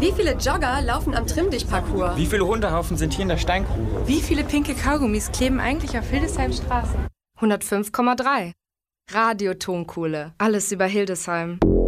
Wie viele Jogger laufen am Trimm-Dich-Parcours? Wie viele Hundehaufen sind hier in der Steingrube? Wie viele pinke Kaugummis kleben eigentlich auf Hildesheims Straße? 105,3. Radio Tonkohle. Alles über Hildesheim.